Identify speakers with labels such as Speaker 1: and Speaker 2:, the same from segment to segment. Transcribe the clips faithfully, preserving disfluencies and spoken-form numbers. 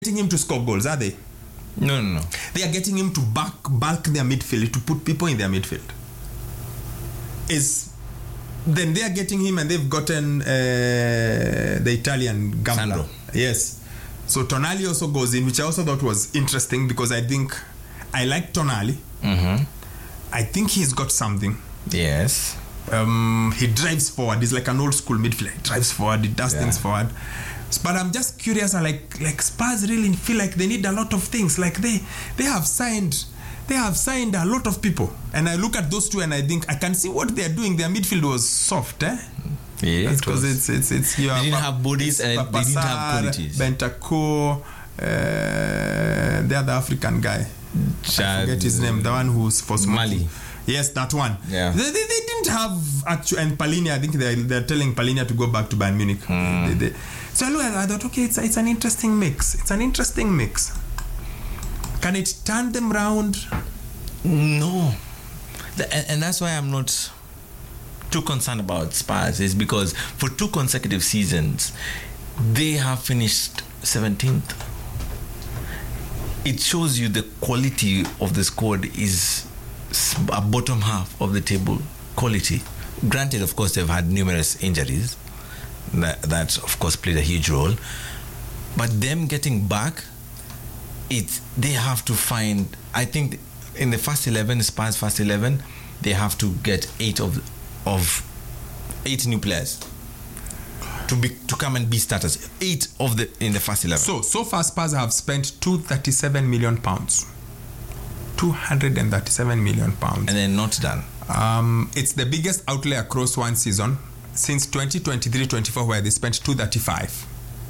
Speaker 1: getting him to score goals, are they?
Speaker 2: No, no, no.
Speaker 1: They are getting him to bulk, bulk their midfield, to put people in their midfield. Is then they are getting him, and they've gotten uh, the Italian gambler.
Speaker 2: Sandro.
Speaker 1: Yes. So Tonali also goes in, which I also thought was interesting because I think I like Tonali.
Speaker 2: Mm-hmm.
Speaker 1: I think he's got something.
Speaker 2: Yes.
Speaker 1: Um, he drives forward. He's like an old school midfielder. He drives forward. He does
Speaker 2: Yeah.
Speaker 1: things forward. But I'm just curious. I like like Spurs really feel like they need a lot of things. Like they they have signed they have signed a lot of people. And I look at those two and I think I can see what they are doing. Their midfield was soft, eh?
Speaker 2: Yeah,
Speaker 1: That's
Speaker 2: it
Speaker 1: because
Speaker 2: was.
Speaker 1: it's it's it's you
Speaker 2: They didn't have bodies and they didn't have qualities.
Speaker 1: Bentancur, uh, the other African guy. I
Speaker 2: Chad-
Speaker 1: forget his name. The one who's for smoking.
Speaker 2: Mali.
Speaker 1: Yes, that one.
Speaker 2: Yeah.
Speaker 1: They, they, they didn't have actual, and Palhinha, I think they're, they're telling Palhinha to go back to Bayern Munich.
Speaker 2: Hmm.
Speaker 1: They, they, so I looked at it, I thought, okay, it's, it's an interesting mix. It's an interesting mix. Can it turn them round?
Speaker 2: No. The- and, and that's why I'm not too concerned about Spurs, is because for two consecutive seasons, they have finished seventeenth. It shows you the quality of the squad is s- a bottom half of the table quality. Granted, of course, they've had numerous injuries. That, that of course, played a huge role. But them getting back, it they have to find, I think in the first eleven, Spurs first eleven, they have to get eight of of eight new players to be to come and be starters. Eight of the in the first eleven.
Speaker 1: So, so far Spurs have spent two hundred thirty-seven million pounds. two hundred thirty-seven million pounds.
Speaker 2: And then not done.
Speaker 1: Um, it's the biggest outlay across one season since twenty twenty-three twenty-four, where they spent two hundred thirty-five.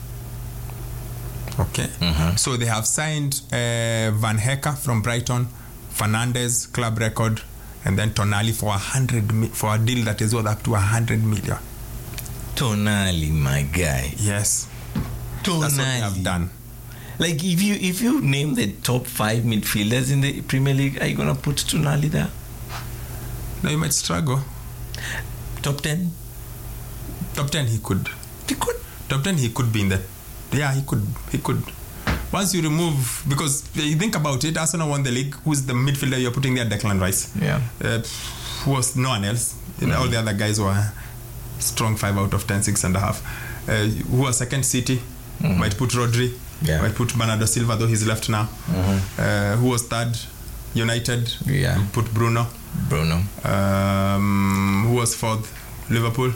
Speaker 1: Okay.
Speaker 2: Mhm.
Speaker 1: So they have signed uh, Van Hecke from Brighton, Fernandez, club record, and then Tonali for a hundred mi- for a deal that is worth up to a hundred million.
Speaker 2: Tonali, my guy.
Speaker 1: Yes,
Speaker 2: Tonali.
Speaker 1: that's what they have done.
Speaker 2: Like if you if you name the top five midfielders in the Premier League, are you gonna put Tonali there?
Speaker 1: Now you might struggle.
Speaker 2: Top ten?
Speaker 1: Top ten, he could.
Speaker 2: He could.
Speaker 1: Top ten, he could be in there. Yeah, he could. He could. Once you remove, because you think about it, Arsenal won the league. Who's the midfielder you're putting there? Declan Rice.
Speaker 2: Yeah.
Speaker 1: Uh, who was no one else. You know, all the other guys were strong five out of ten, six and a half. Uh, who was second? City.
Speaker 2: Mhm.
Speaker 1: Might put Rodri.
Speaker 2: Yeah.
Speaker 1: Might put Bernardo Silva, though he's left now.
Speaker 2: Mhm.
Speaker 1: Uh, who was third? United.
Speaker 2: Yeah.
Speaker 1: Put Bruno.
Speaker 2: Bruno.
Speaker 1: Um, who was fourth? Liverpool.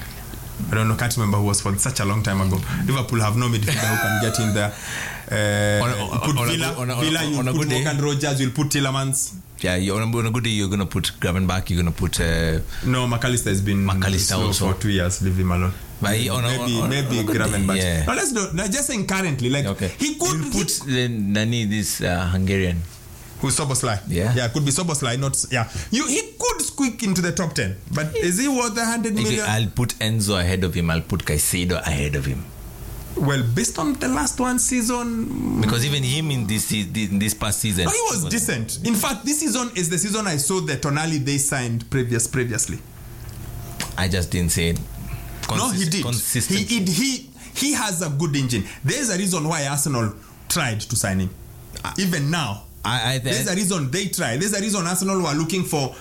Speaker 1: I don't know, can't remember who was fourth. Such a long time ago. Liverpool have no midfielder who can get in there. Uh,
Speaker 2: On a- on-
Speaker 1: put
Speaker 2: on a
Speaker 1: Villa.
Speaker 2: good- on a-
Speaker 1: Villa,
Speaker 2: on a-
Speaker 1: you
Speaker 2: on a
Speaker 1: put
Speaker 2: good day.
Speaker 1: Morgan Rogers, you'll put Tillemans.
Speaker 2: Yeah, you, on, a, on a good day, you're gonna put Gravenberch. You're gonna put. Uh,
Speaker 1: No, McAllister has been
Speaker 2: McAllister
Speaker 1: slow
Speaker 2: also.
Speaker 1: for two years. Leave him alone.
Speaker 2: But he- on a-
Speaker 1: maybe
Speaker 2: on a-
Speaker 1: maybe
Speaker 2: on a good day,
Speaker 1: Gravenberch.
Speaker 2: yeah.
Speaker 1: No, let's do. No, just saying currently, like
Speaker 2: okay.
Speaker 1: he could
Speaker 2: You'll
Speaker 1: he-
Speaker 2: put the Nani, this uh, Hungarian.
Speaker 1: who's Soboslai?
Speaker 2: Yeah.
Speaker 1: yeah, could be Soboslai. Not yeah. You he could squeak into the top ten, but is he worth a hundred
Speaker 2: If
Speaker 1: million?
Speaker 2: I'll put Enzo ahead of him. I'll put Caicedo ahead of him.
Speaker 1: Well, based on the last one season,
Speaker 2: Because even him in this se- in this past season,
Speaker 1: no, he was decent. In fact, this season is the season I saw the Tonali they signed previous previously.
Speaker 2: I just didn't say it.
Speaker 1: no, he
Speaker 2: Consist-
Speaker 1: did.
Speaker 2: Consistent.
Speaker 1: He, he he he has a good engine. There's a reason why Arsenal tried to sign him. Even now,
Speaker 2: I, I,
Speaker 1: there's a reason they tried. There's a reason Arsenal were looking for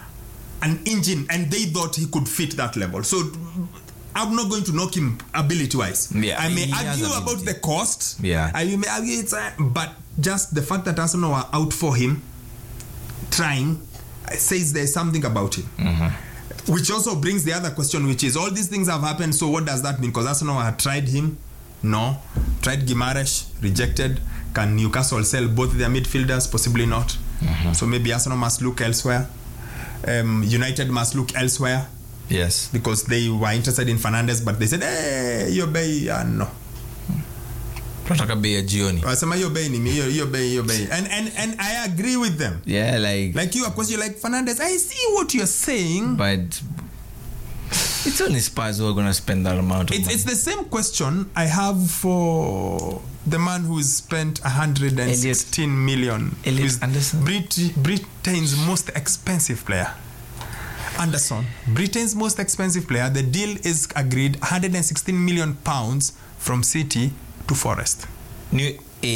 Speaker 1: an engine, and they thought he could fit that level. So I'm not going to knock him ability-wise.
Speaker 2: Yeah,
Speaker 1: I may
Speaker 2: he has
Speaker 1: argue
Speaker 2: ability.
Speaker 1: about the cost.
Speaker 2: Yeah.
Speaker 1: I may argue it's, uh, but just the fact that Arsenal were out for him, trying, says there's something about him.
Speaker 2: Mm-hmm.
Speaker 1: Which also brings the other question, which is all these things have happened. So what does that mean? Because Arsenal had tried him, no. Tried Guimaraes, rejected. Can Newcastle sell both their midfielders? Possibly not.
Speaker 2: Mm-hmm.
Speaker 1: So maybe Arsenal must look elsewhere. Um, United must look elsewhere
Speaker 2: Yes.
Speaker 1: because they were interested in Fernandez, but they said, "Hey, your bay, uh, no."
Speaker 2: Tunataka bei ya jioni.
Speaker 1: Wasema your bay ni mi, your your bay, your bay, and and and I agree with them.
Speaker 2: Yeah, like,
Speaker 1: Like you, of course, you're like Fernandez. I see what you're saying.
Speaker 2: but it's only Spurs who are gonna spend that amount of
Speaker 1: It's,
Speaker 2: money.
Speaker 1: it's the same question I have for the man who's spent one hundred sixteen million.
Speaker 2: Elliot
Speaker 1: who's
Speaker 2: Anderson?
Speaker 1: Brit- Britain's most expensive player. Anderson, Britain's most expensive player. The deal is agreed one hundred sixteen million pounds from City to Forest.
Speaker 2: New